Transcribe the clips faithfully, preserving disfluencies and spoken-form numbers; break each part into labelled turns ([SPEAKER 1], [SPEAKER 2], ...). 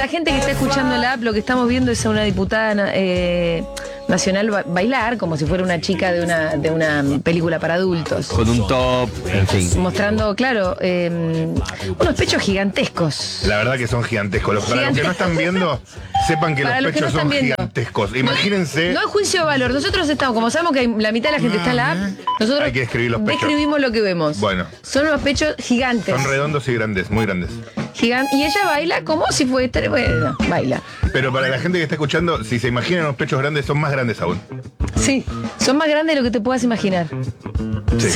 [SPEAKER 1] la gente que está escuchando la app, lo que estamos viendo es a una diputada eh, nacional ba- bailar como si fuera una chica de una, de una película para adultos.
[SPEAKER 2] Con un top, en fin.
[SPEAKER 1] Mostrando, claro, eh, unos pechos gigantescos.
[SPEAKER 3] La verdad que son gigantescos. Los- Para los que no están viendo, sepan que
[SPEAKER 1] Para
[SPEAKER 3] los
[SPEAKER 1] los que no
[SPEAKER 3] pechos
[SPEAKER 1] están
[SPEAKER 3] son
[SPEAKER 1] viendo.
[SPEAKER 3] gigantescos. Imagínense.
[SPEAKER 1] No es juicio de valor. Nosotros estamos, como sabemos que hay- la mitad de la gente está en la app, nosotros
[SPEAKER 3] Hay que describir los pechos.
[SPEAKER 1] describimos lo que vemos.
[SPEAKER 3] Bueno.
[SPEAKER 1] Son unos pechos gigantes.
[SPEAKER 3] Son redondos y grandes, muy grandes.
[SPEAKER 1] Gigan- y ella baila como si fuera. Bueno, baila.
[SPEAKER 3] Pero para la gente que está escuchando, si se imaginan los pechos grandes, son más grandes aún.
[SPEAKER 1] Sí, son más grandes de lo que te puedas imaginar.
[SPEAKER 3] Sí.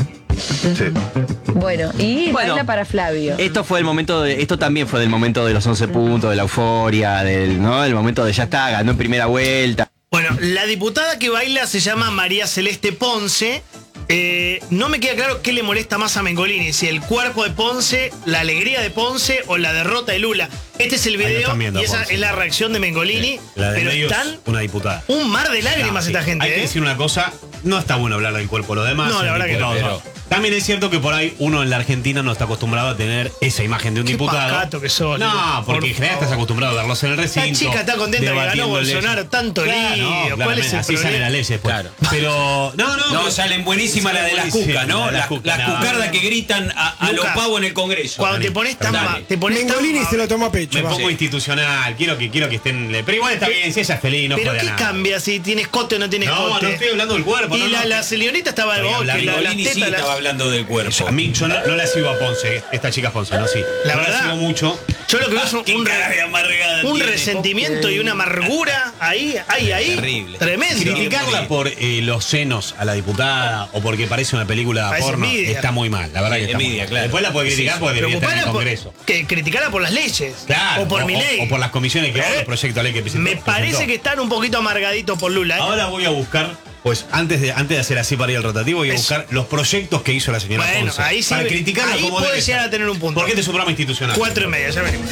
[SPEAKER 1] Sí.
[SPEAKER 3] Sí.
[SPEAKER 1] Bueno, y
[SPEAKER 2] Bueno,
[SPEAKER 1] baila para Flavio.
[SPEAKER 2] Esto fue el momento de, esto también fue del momento de los once puntos, de la euforia, del, ¿no? El momento de ya está, ganó en primera vuelta.
[SPEAKER 4] Bueno, la diputada que baila se llama María Celeste Ponce. Eh, no me queda claro qué le molesta más a Mengolini, si el cuerpo de Ponce, la alegría de Ponce o la derrota de Lula. Este es el
[SPEAKER 5] Ahí lo
[SPEAKER 4] video
[SPEAKER 5] están viendo,
[SPEAKER 4] y esa
[SPEAKER 5] Ponce.
[SPEAKER 4] es la reacción de Mengolini.
[SPEAKER 5] La de
[SPEAKER 4] pero
[SPEAKER 5] medios,
[SPEAKER 4] están
[SPEAKER 5] una diputada.
[SPEAKER 4] un mar de lágrimas
[SPEAKER 5] No, sí.
[SPEAKER 4] esta gente.
[SPEAKER 5] Hay que
[SPEAKER 4] ¿eh?
[SPEAKER 5] decir una cosa, no está bueno hablar del cuerpo de los demás.
[SPEAKER 4] No, la
[SPEAKER 5] el
[SPEAKER 4] verdad que no,
[SPEAKER 5] diputado,
[SPEAKER 4] pero-
[SPEAKER 5] También es cierto que por ahí uno en la Argentina no está acostumbrado a tener esa imagen de un
[SPEAKER 4] Qué
[SPEAKER 5] diputado.
[SPEAKER 4] pacato que sos,
[SPEAKER 5] No,
[SPEAKER 4] Lilo,
[SPEAKER 5] porque
[SPEAKER 4] por
[SPEAKER 5] en general
[SPEAKER 4] favor.
[SPEAKER 5] estás acostumbrado a verlos en el recinto.
[SPEAKER 4] La chica está contenta que ganó
[SPEAKER 5] debatiendo
[SPEAKER 4] Bolsonaro,
[SPEAKER 5] leyes.
[SPEAKER 4] tanto lío.
[SPEAKER 5] Claro, no,
[SPEAKER 4] ¿Cuál es
[SPEAKER 5] claramente,
[SPEAKER 4] el
[SPEAKER 5] así sale
[SPEAKER 4] problema?
[SPEAKER 5] la ley después.
[SPEAKER 6] Claro.
[SPEAKER 5] Pero, no, no.
[SPEAKER 6] No,
[SPEAKER 5] pero-
[SPEAKER 6] salen buenísima la de las
[SPEAKER 5] Sí,
[SPEAKER 6] cucas, ¿no?
[SPEAKER 5] la de
[SPEAKER 6] Las
[SPEAKER 5] las cucas,
[SPEAKER 6] las
[SPEAKER 5] no.
[SPEAKER 6] cucardas que gritan a, a los
[SPEAKER 4] Lucas,
[SPEAKER 6] pavos en el Congreso.
[SPEAKER 4] Cuando te pones tan
[SPEAKER 6] Dale.
[SPEAKER 4] ma- te pones tan
[SPEAKER 7] Mengolini
[SPEAKER 4] ma-
[SPEAKER 7] se lo tomó a pecho.
[SPEAKER 5] Me
[SPEAKER 7] va.
[SPEAKER 5] pongo
[SPEAKER 6] Sí.
[SPEAKER 5] institucional, quiero que, quiero que estén. Pero igual está bien, si ella es feliz, no
[SPEAKER 4] Pero
[SPEAKER 5] jode a
[SPEAKER 4] ¿qué
[SPEAKER 5] nada.
[SPEAKER 4] cambia si tienes cote o no tienes
[SPEAKER 5] No,
[SPEAKER 4] cote?
[SPEAKER 5] no estoy hablando del cuerpo.
[SPEAKER 4] Y
[SPEAKER 5] no,
[SPEAKER 4] la,
[SPEAKER 5] no.
[SPEAKER 4] la señorita estaba de
[SPEAKER 5] Estoy
[SPEAKER 4] boca,
[SPEAKER 5] hablando-
[SPEAKER 4] la, las
[SPEAKER 6] Mengolini sí
[SPEAKER 4] tetas, las-
[SPEAKER 6] estaba hablando del cuerpo.
[SPEAKER 5] A mí yo no, no la sigo a Ponce, esta chica es Ponce, no sí.
[SPEAKER 4] La
[SPEAKER 5] no
[SPEAKER 4] verdad,
[SPEAKER 5] la sigo mucho.
[SPEAKER 4] Yo lo que veo es un,
[SPEAKER 6] Qué
[SPEAKER 4] un re-
[SPEAKER 6] cara de amargada
[SPEAKER 4] un
[SPEAKER 6] tiene.
[SPEAKER 4] resentimiento y una amargura ahí, ahí, ahí.
[SPEAKER 6] Terrible.
[SPEAKER 4] Tremendo.
[SPEAKER 5] Criticarla por eh, los senos a la diputada o porque parece una película
[SPEAKER 4] Parece
[SPEAKER 5] porno
[SPEAKER 4] envidia.
[SPEAKER 5] está muy mal, la verdad que está muy
[SPEAKER 6] Envidia,
[SPEAKER 5] mal.
[SPEAKER 6] claro.
[SPEAKER 5] Después la puede criticar
[SPEAKER 6] Sí,
[SPEAKER 5] porque debería estar en el
[SPEAKER 4] Preocupada por,
[SPEAKER 5] Congreso.
[SPEAKER 4] que criticarla por las leyes.
[SPEAKER 5] Claro,
[SPEAKER 4] o por
[SPEAKER 5] o,
[SPEAKER 4] mi ley.
[SPEAKER 5] o- o por las comisiones que
[SPEAKER 4] ¿Eh?
[SPEAKER 5] hagan los proyectos de ley que presentó.
[SPEAKER 4] Me parece
[SPEAKER 5] presentó.
[SPEAKER 4] que están un poquito amargaditos por Lula. ¿eh?
[SPEAKER 5] Ahora voy a buscar, pues antes de antes de hacer así para ir al rotativo, voy a
[SPEAKER 4] Es-
[SPEAKER 5] buscar los proyectos que hizo la señora
[SPEAKER 4] Bueno,
[SPEAKER 5] Ponce.
[SPEAKER 4] ahí sí
[SPEAKER 5] para
[SPEAKER 4] me-
[SPEAKER 5] criticarla
[SPEAKER 4] ahí
[SPEAKER 5] como
[SPEAKER 4] puede
[SPEAKER 5] debe
[SPEAKER 4] llegar
[SPEAKER 5] ser.
[SPEAKER 4] a tener un punto.
[SPEAKER 5] Porque este es un programa institucional.
[SPEAKER 4] Cuatro y media, ya venimos.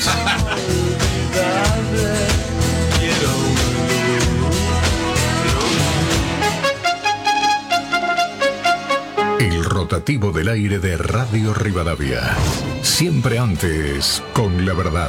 [SPEAKER 8] El rotativo del aire de Radio Rivadavia. Siempre antes, con la verdad.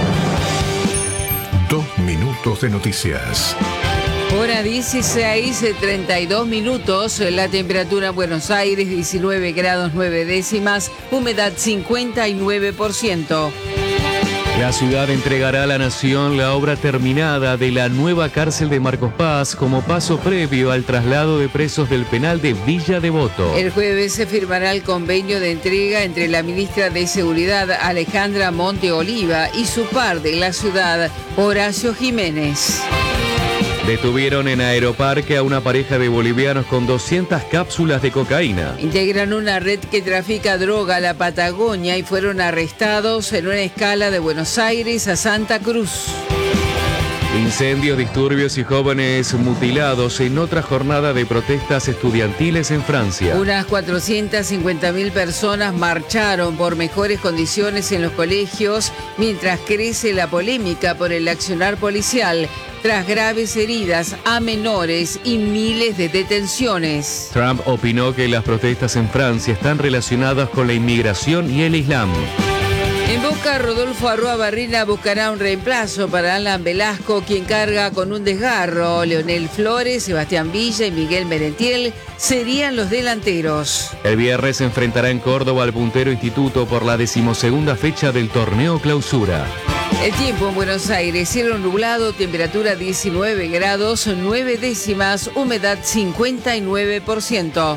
[SPEAKER 8] Dos minutos de noticias.
[SPEAKER 9] Hora dieciséis, treinta y dos minutos, la temperatura en Buenos Aires diecinueve grados nueve décimas, humedad cincuenta y nueve por ciento.
[SPEAKER 10] La ciudad entregará a la nación la obra terminada de la nueva cárcel de Marcos Paz como paso previo al traslado de presos del penal de Villa Devoto.
[SPEAKER 9] El jueves se firmará el convenio de entrega entre la ministra de Seguridad Alejandra Monte Oliva y su par de la ciudad, Horacio Jiménez.
[SPEAKER 10] Detuvieron en Aeroparque a una pareja de bolivianos con doscientas cápsulas de cocaína.
[SPEAKER 9] Integran una red que trafica droga a la Patagonia y fueron arrestados en una escala de Buenos Aires a Santa Cruz.
[SPEAKER 10] Incendios, disturbios y jóvenes mutilados en otra jornada de protestas estudiantiles en Francia.
[SPEAKER 9] Unas cuatrocientas cincuenta mil personas marcharon por mejores condiciones en los colegios mientras crece la polémica por el accionar policial tras graves heridas a menores y miles de detenciones.
[SPEAKER 10] Trump opinó que las protestas en Francia están relacionadas con la inmigración y el Islam.
[SPEAKER 9] En Boca, Rodolfo Arroa Barrina buscará un reemplazo para Alan Velasco, quien carga con un desgarro. Leonel Flores, Sebastián Villa y Miguel Merentiel serían los delanteros.
[SPEAKER 10] El viernes se enfrentará en Córdoba al puntero Instituto por la decimosegunda fecha del torneo Clausura.
[SPEAKER 9] El tiempo en Buenos Aires, cielo nublado, temperatura diecinueve grados, nueve décimas, humedad cincuenta y nueve por ciento.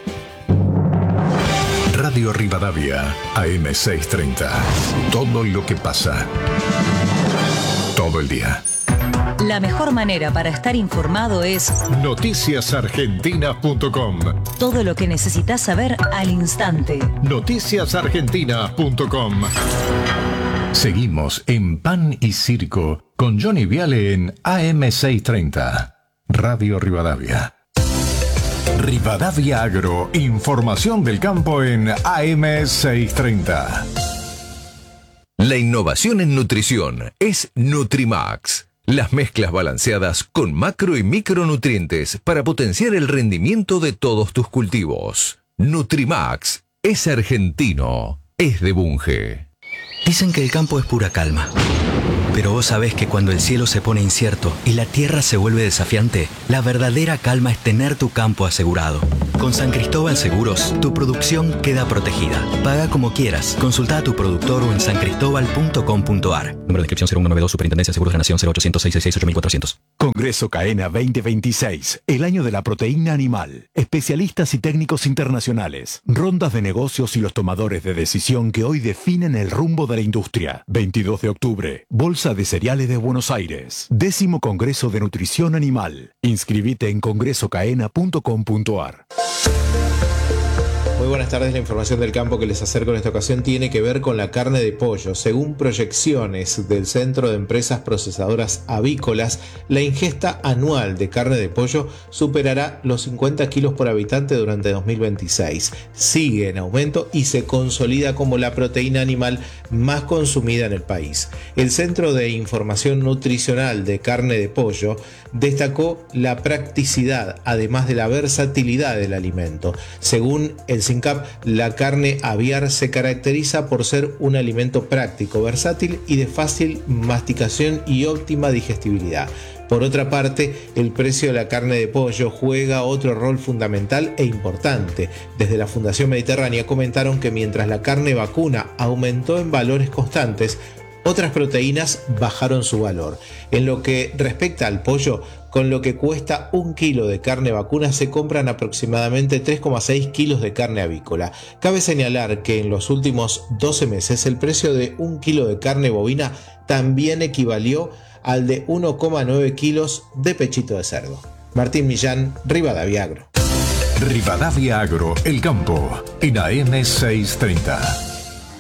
[SPEAKER 8] Radio Rivadavia, A M seiscientos treinta. Todo lo que pasa. Todo el día.
[SPEAKER 11] La mejor manera para estar informado es
[SPEAKER 8] noticias argentinas punto com.
[SPEAKER 11] todo lo que necesitas saber al instante.
[SPEAKER 8] noticias argentinas punto com. Seguimos en Pan y Circo con Johnny Viale en A M seiscientos treinta. Radio Rivadavia. Rivadavia Agro, información del campo en A M seiscientos treinta.
[SPEAKER 12] La innovación en nutrición es Nutrimax. Las mezclas balanceadas con macro y micronutrientes para potenciar el rendimiento de todos tus cultivos. Nutrimax es argentino, es de Bunge.
[SPEAKER 13] Dicen que el campo es pura calma.
[SPEAKER 7] Pero vos sabés que cuando el cielo se pone incierto y la tierra se vuelve desafiante, la verdadera calma es tener tu campo asegurado. Con San Cristóbal Seguros, tu producción queda protegida. Paga como quieras. Consulta a tu productor o en san cristóbal punto com punto ar. Número de inscripción cero uno nueve dos, Superintendencia de Seguros de la Nación, cero ochocientos, seiscientos sesenta y seis, ocho mil cuatrocientos.
[SPEAKER 13] Congreso CAENA veinte veintiséis, el año de la proteína animal. Especialistas y técnicos internacionales, rondas de negocios y los tomadores de decisión que hoy definen el rumbo de la industria. veintidós de octubre, Bolsa de Cereales de Buenos Aires. Décimo Congreso de Nutrición Animal. Inscribite en congreso caena punto com punto ar.
[SPEAKER 14] Muy buenas tardes, la información del campo que les acerco en esta ocasión tiene que ver con la carne de pollo. Según proyecciones del Centro de Empresas Procesadoras Avícolas, la ingesta anual de carne de pollo superará los cincuenta kilos por habitante durante dos mil veintiséis. Sigue en aumento y se consolida como la proteína animal más consumida en el país. El Centro de Información Nutricional de Carne de Pollo destacó la practicidad, además de la versatilidad del alimento. Según el SINCAP, la carne aviar se caracteriza por ser un alimento práctico, versátil y de fácil masticación y óptima digestibilidad. Por otra parte, el precio de la carne de pollo juega otro rol fundamental e importante. Desde la Fundación Mediterránea comentaron que mientras la carne vacuna aumentó en valores constantes, otras proteínas bajaron su valor. En lo que respecta al pollo, con lo que cuesta un kilo de carne vacuna se compran aproximadamente tres coma seis kilos de carne avícola. Cabe señalar que en los últimos doce meses el precio de un kilo de carne bovina también equivalió al de uno coma nueve kilos de pechito de cerdo. Martín Millán, Rivadavia Agro.
[SPEAKER 8] Rivadavia Agro, el campo, en A M seiscientos treinta.